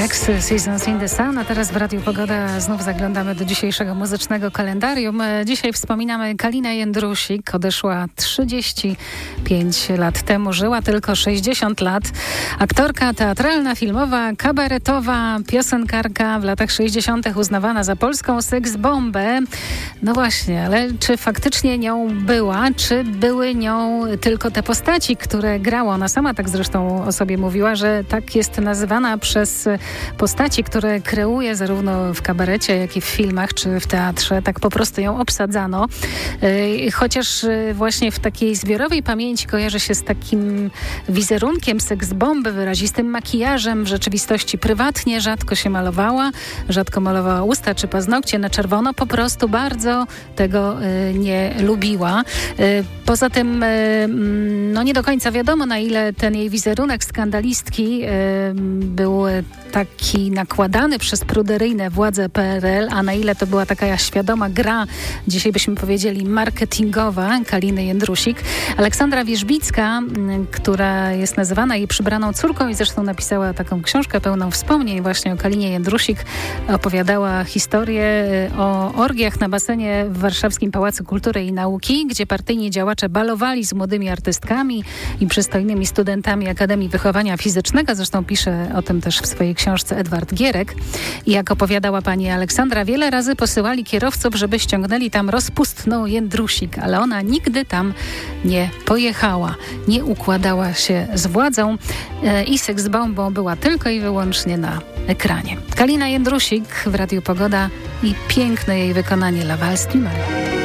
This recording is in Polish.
Next Seasons in the Sun, a teraz w Radiu Pogoda znów zaglądamy do dzisiejszego muzycznego kalendarium. Dzisiaj wspominamy Kalinę Jędrusik. Odeszła 35 lat temu, żyła tylko 60 lat. Aktorka teatralna, filmowa, kabaretowa, piosenkarka, w latach 60. uznawana za polską seksbombę. No właśnie, ale czy faktycznie nią była? Czy były nią tylko te postaci, które grała? Ona sama tak zresztą o sobie mówiła, że tak jest nazywana przez postaci, które kreuje zarówno w kabarecie, jak i w filmach, czy w teatrze. Tak po prostu ją obsadzano. Chociaż właśnie w takiej zbiorowej pamięci kojarzy się z takim wizerunkiem seksbomby, wyrazistym makijażem. W rzeczywistości prywatnie rzadko się malowała, rzadko malowała usta czy paznokcie na czerwono. Po prostu bardzo tego nie lubiła. Poza tym no nie do końca wiadomo, na ile ten jej wizerunek skandalistki był taki nakładany przez pruderyjne władze PRL, a na ile to była taka świadoma gra, dzisiaj byśmy powiedzieli marketingowa, Kaliny Jędrusik. Aleksandra Wierzbicka, która jest nazywana jej przybraną córką i zresztą napisała taką książkę pełną wspomnień właśnie o Kalinie Jędrusik, opowiadała historię o orgiach na basenie w warszawskim Pałacu Kultury i Nauki, gdzie partyjni działacze balowali z młodymi artystkami i przystojnymi studentami Akademii Wychowania Fizycznego. Zresztą pisze o tym też w swojej książce Edward Gierek. I jak opowiadała pani Aleksandra, wiele razy posyłali kierowców, żeby ściągnęli tam rozpustną Jędrusik, ale ona nigdy tam nie pojechała. Nie układała się z władzą i seksbombą była tylko i wyłącznie na ekranie. Kalina Jędrusik w Radiu Pogoda i piękne jej wykonanie La Valse du Mal.